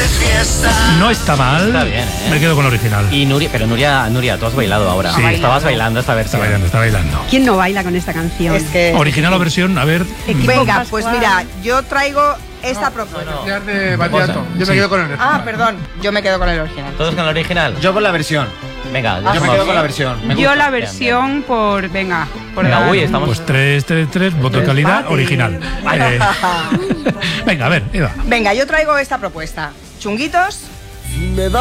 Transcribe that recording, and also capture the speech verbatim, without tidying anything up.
No está mal. Está bien, ¿eh? Me quedo con el original. Y Nuria, pero Nuria, Nuria, tú has bailado ahora. Sí. Estabas bailando esta Está versión. bailando, está bailando. ¿Quién no baila con esta canción? Es que... Original o versión, a ver. Equipo Venga, Pascual. pues mira, yo traigo esta propuesta. no. Ya de Batiato. Yo Sí. me quedo con el Ah, perdón, yo me quedo con el original. ¿Todos con el original? Yo con la versión. Venga, Yo me quedo con la versión. Me Yo gusta. la Bien, versión por... Venga, por Venga, dar uy, un- estamos... Pues tres, tres, tres, voto de calidad, Empate. original. Eh, venga, a ver, Eva. Venga, yo traigo esta propuesta. Chunguitos.